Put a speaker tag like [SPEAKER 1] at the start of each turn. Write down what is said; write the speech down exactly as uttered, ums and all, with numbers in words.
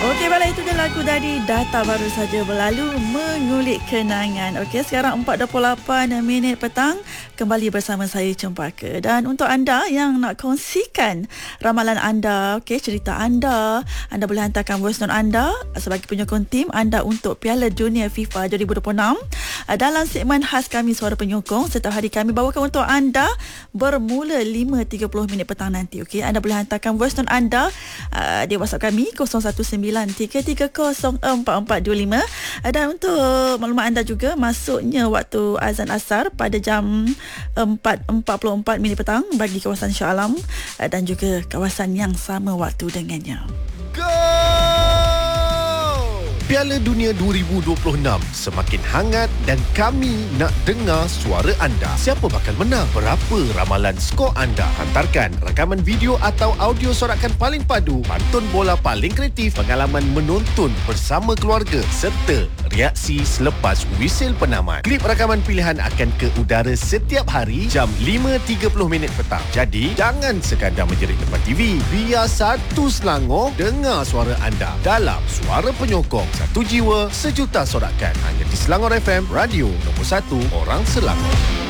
[SPEAKER 1] Okey, baiklah, itu dia lagu dari Data baru saja berlalu, Mengulik Kenangan. Okey, sekarang empat dua puluh lapan minit petang, kembali bersama saya Cempaka. Dan untuk anda yang nak kongsikan ramalan anda, okey, cerita anda, anda boleh hantarkan voice note anda sebagai penyokong tim anda untuk Piala Dunia FIFA dua ribu dua puluh enam. Dalam segmen khas kami Suara Penyokong, setiap hari kami bawakan untuk anda bermula lima tiga puluh minit petang nanti. Okey, anda boleh hantarkan voice note anda uh, di WhatsApp kami kosong satu sembilan tiga tiga kosong empat empat dua lima. Dan untuk maklumat anda juga, masuknya waktu azan asar pada jam empat empat puluh empat minit petang bagi kawasan Shah Alam dan juga kawasan yang sama waktu dengannya.
[SPEAKER 2] Go! Piala Dunia dua ribu dua puluh enam semakin hangat dan kami nak dengar suara anda. Siapa bakal menang? Berapa ramalan skor anda? Hantarkan rakaman video atau audio sorakan paling padu, pantun bola paling kreatif, pengalaman menonton bersama keluarga serta reaksi selepas wisil penamat. Klip rakaman pilihan akan ke udara setiap hari jam lima tiga puluh minit petang. Jadi, jangan sekadar menjerit depan T V. Biar satu Selangor dengar suara anda dalam Suara Penyokong. Satu jiwa, sejuta sorakan. Hanya di Selangor F M, radio nombor satu orang Selangor.